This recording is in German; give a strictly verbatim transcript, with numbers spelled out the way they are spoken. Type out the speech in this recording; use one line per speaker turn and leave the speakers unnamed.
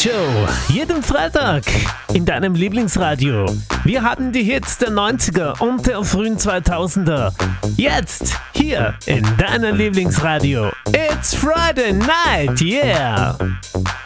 Show. Jeden Freitag in deinem Lieblingsradio. Wir haben die Hits der neunziger und der frühen zweitausender. Jetzt hier in deinem Lieblingsradio. It's Friday night, yeah!